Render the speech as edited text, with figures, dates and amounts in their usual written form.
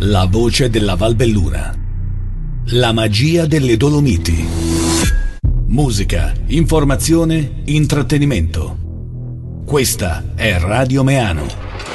La voce della Val Belluna. La magia delle Dolomiti. Musica, informazione, intrattenimento. Questa è Radio Meano.